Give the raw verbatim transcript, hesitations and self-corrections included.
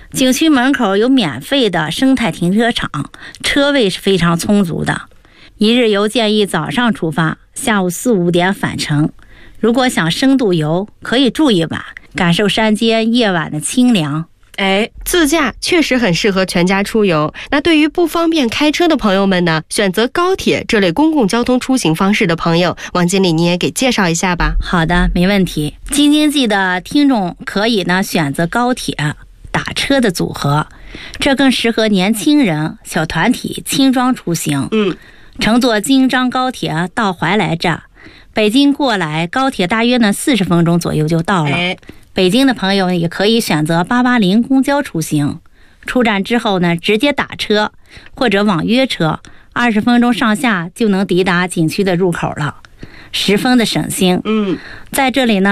景区门口有免费的生态停车场，车位是非常充足的。一日游建议早上出发，下午四五点返程。如果想深度游，可以住一晚，感受山间夜晚的清凉。 哎，自驾确实很适合全家出游。那对于不方便开车的朋友们呢，选择高铁这类公共交通出行方式的朋友，王经理你也给介绍一下吧。 好的，没问题。京津冀的听众可以呢选择高铁打车的组合，这更适合年轻人、小团体轻装出行。 嗯， 乘坐京张高铁到怀来站，北京过来高铁大约呢四十分钟左右就到了。 哎， 北京的朋友也可以选择八八零公交出行，出站之后呢，直接打车或者网约车，二十分钟上下就能抵达景区的入口了，十分的省心。 嗯， 在这里呢。